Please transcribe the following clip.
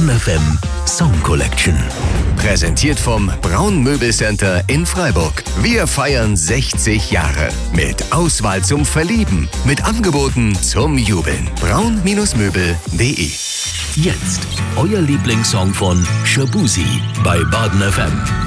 Baden FM Song Collection. Präsentiert vom Braun Möbelcenter in Freiburg. Wir feiern 60 Jahre. Mit Auswahl zum Verlieben. Mit Angeboten zum Jubeln. braun-möbel.de. Jetzt euer Lieblingssong von Shaboozey bei Baden FM.